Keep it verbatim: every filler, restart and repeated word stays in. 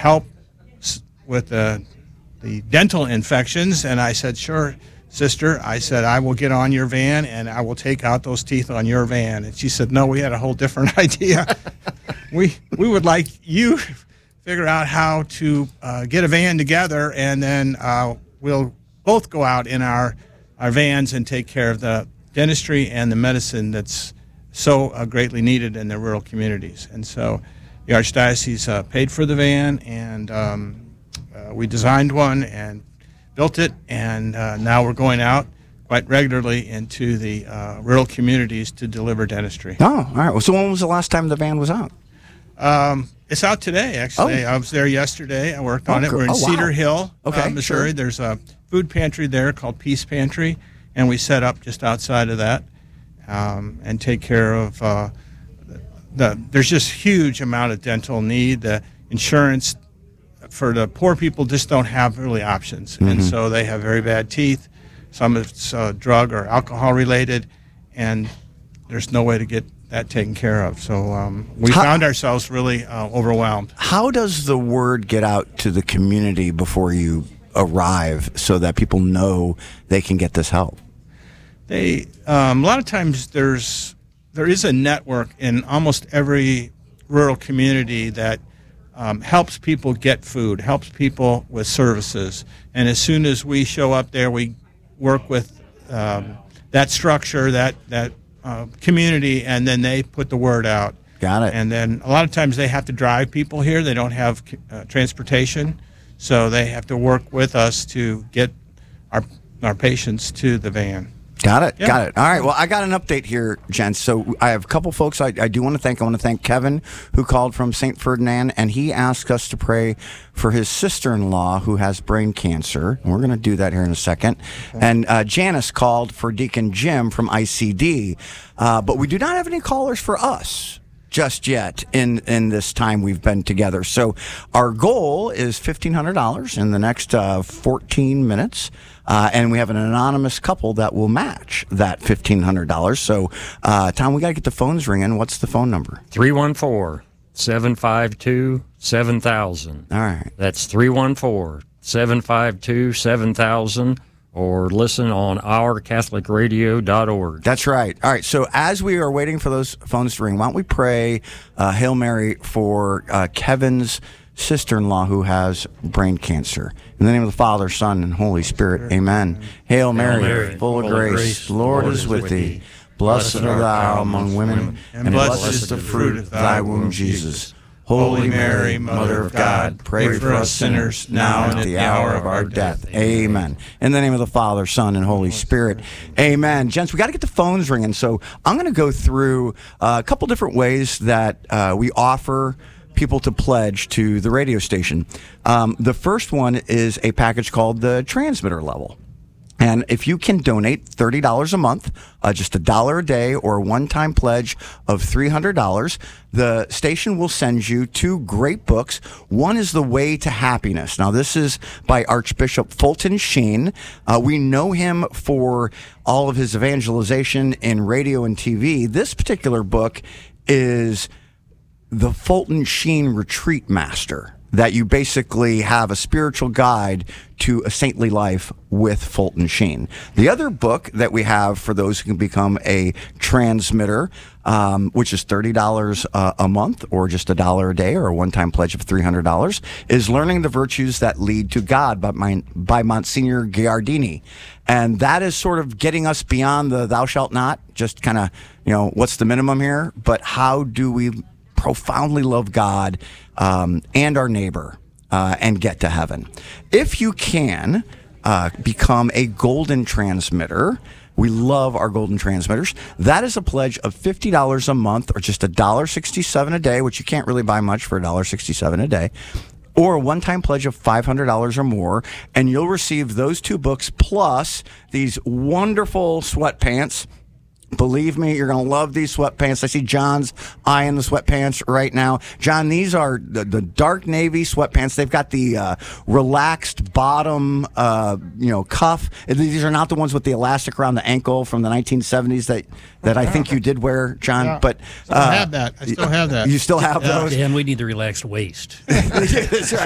help s- with the the dental infections. And I said, sure, sister. I said, I will get on your van and I will take out those teeth on your van. And she said, no, we had a whole different idea. we we would like you figure out how to uh, get a van together, and then uh, we'll both go out in our, our vans and take care of the dentistry and the medicine that's so uh, greatly needed in the rural communities. And so the Archdiocese uh, paid for the van, and um, uh, we designed one and built it, and uh, now we're going out quite regularly into the uh, rural communities to deliver dentistry. Oh, all right. Well, so when was the last time the van was out? Um, it's out today, actually. Oh. I was there yesterday. I worked on Oh, it. We're in oh, wow. Cedar Hill, Okay, uh, Missouri. sure. There's a food pantry there called Peace Pantry, and we set up just outside of that um, and take care of uh, the. There's just huge amount of dental need. The insurance for the poor people just don't have really options, Mm-hmm. and so they have very bad teeth. Some of it's uh, drug or alcohol related, and there's no way to get that taken care of. So um, we How- found ourselves really uh, overwhelmed. How does the word get out to the community before you arrive so that people know they can get this help? They um, a lot of times there's there is a network in almost every rural community that um, helps people get food, helps people with services, and as soon as we show up there, we work with um, that structure, that that uh, community, and then they put the word out. Got it. And then a lot of times they have to drive people here. They don't have uh, transportation, so they have to work with us to get our our patients to the van. Got it. Yeah. Got it. All right. Well, I got an update here, gents. So I have a couple folks I, I do want to thank. I want to thank Kevin, who called from Saint Ferdinand, and he asked us to pray for his sister-in-law who has brain cancer. And we're going to do that here in a second. Okay. And uh, Janice called for Deacon Jim from I C D. Uh, but we do not have any callers for us just yet in, in this time we've been together. So our goal is fifteen hundred dollars in the next uh, fourteen minutes. Uh, and we have an anonymous couple that will match that fifteen hundred dollars. So, uh, Tom, we got to get the phones ringing. What's the phone number? three one four, seven five two, seven thousand. All right. That's three one four, seven five two, seven thousand. Or listen on our catholic radio dot org. That's right. All right. So as we are waiting for those phones to ring, why don't we pray uh, Hail Mary for uh, Kevin's sister-in-law who has brain cancer. In the name of the Father, Son, and Holy Spirit. Amen. Hail Mary, Mary, full of grace, the Lord is with thee. Blessed art thou among women, and blessed is the fruit of thy womb, Jesus. Holy Mary, Mother of God, pray for us sinners, now and at the hour of our death. Amen. In the name of the Father, Son, and Holy Spirit. Amen. Gents, we got to get the phones ringing, so I'm going to go through uh, a couple different ways that uh, we offer people to pledge to the radio station. Um, the first one is a package called the Transmitter Level. And if you can donate thirty dollars a month, uh, just a dollar a day, or a one-time pledge of three hundred dollars, the station will send you two great books. One is The Way to Happiness. Now, this is by Archbishop Fulton Sheen. Uh, we know him for all of his evangelization in radio and T V. This particular book is the Fulton Sheen Retreat Master, that you basically have a spiritual guide to a saintly life with Fulton Sheen. The other book that we have for those who can become a transmitter, um, which is thirty dollars uh, a month, or just a dollar a day, or a one-time pledge of three hundred dollars, is Learning the Virtues That Lead to God by, my, by Monsignor Giardini. And that is sort of getting us beyond the thou shalt not, just kind of, you know, what's the minimum here, but how do we profoundly love God um, and our neighbor uh, and get to heaven. If you can uh, become a golden transmitter, we love our golden transmitters. That is a pledge of fifty dollars a month, or just one dollar and sixty-seven cents a day, which you can't really buy much for one dollar and sixty-seven cents a day, or a one-time pledge of five hundred dollars or more, and you'll receive those two books plus these wonderful sweatpants. Believe me, you're going to love these sweatpants. I see John's eyeing the sweatpants right now. John, these are the, the dark navy sweatpants. They've got the uh, relaxed bottom, uh, you know, cuff. These are not the ones with the elastic around the ankle from the nineteen seventies that, that I think you did wear, John. Yeah. But I still have that. I still have that. You still have Yeah. those? Dan, we need the relaxed waist. That's right.